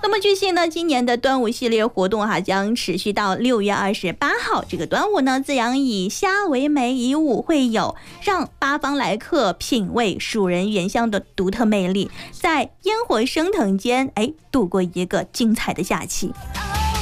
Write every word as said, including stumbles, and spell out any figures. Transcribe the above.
那么据悉呢，今年的端午系列活动哈、啊、将持续到六月二十八号。这个端午呢，自然以虾为媒，以舞会友，让八方来客品味蜀人原乡的独特魅力，在烟火升腾间，哎，度过一个精彩的假期。